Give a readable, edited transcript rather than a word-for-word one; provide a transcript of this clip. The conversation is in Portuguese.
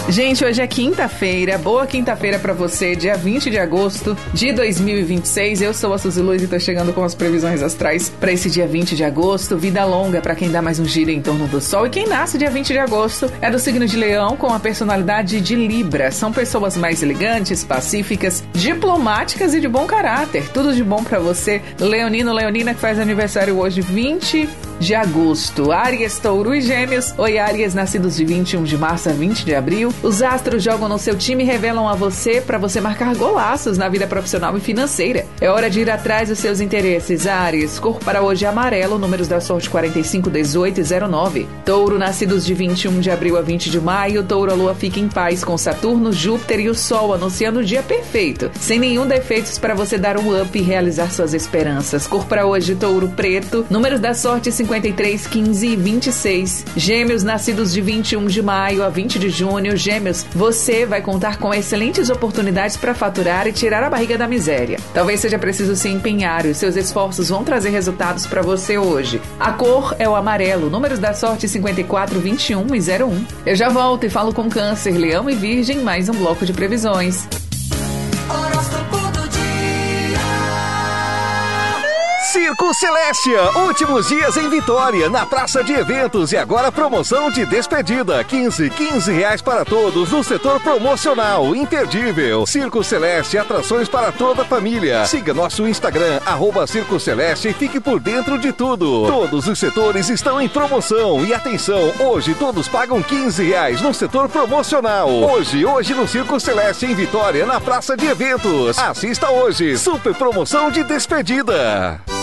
Gente, hoje é quinta-feira, boa quinta-feira pra você, dia 20 de agosto de 2026. Eu sou a Suzy Luiz e tô chegando com as previsões astrais pra esse dia 20 de agosto. Vida longa pra quem dá mais um giro em torno do Sol. E quem nasce dia 20 de agosto é do signo de Leão, com a personalidade de Libra. São pessoas mais elegantes, pacíficas, diplomáticas e de bom caráter. Tudo de bom pra você, leonino, leonina, que faz aniversário hoje, 20 de agosto. Áries, Touro e Gêmeos. Oi, Áries, nascidos de 21 de março a 20 de abril. Os astros jogam no seu time e revelam a você para você marcar golaços na vida profissional e financeira. É hora de ir atrás dos seus interesses, Áries. Cor para hoje é amarelo, números da sorte 45, 18 e 09. Touro, nascidos de 21 de abril a 20 de maio. Touro, a lua fica em paz com Saturno, Júpiter e o Sol, anunciando o dia perfeito, sem nenhum defeitos para você dar um up e realizar suas esperanças. Cor para hoje, Touro, preto, números da sorte 53, 15 e 26. Gêmeos, nascidos de 21 de maio a 20 de junho. Gêmeos, você vai contar com excelentes oportunidades para faturar e tirar a barriga da miséria. Talvez seja preciso se empenhar e os seus esforços vão trazer resultados para você hoje. A cor é o amarelo, números da sorte 54, 21 e 01. Eu já volto e falo com Câncer, Leão e Virgem, mais um bloco de previsões. Circo Celestia, últimos dias em Vitória, na praça de eventos e agora promoção de despedida, R$15 para todos no setor promocional, imperdível. Circo Celeste, atrações para toda a família. Siga nosso Instagram, @Circo Celeste e fique por dentro de tudo. Todos os setores estão em promoção e atenção, hoje todos pagam R$15 no setor promocional. Hoje no Circo Celeste em Vitória, na praça de eventos. Assista hoje, super promoção de despedida.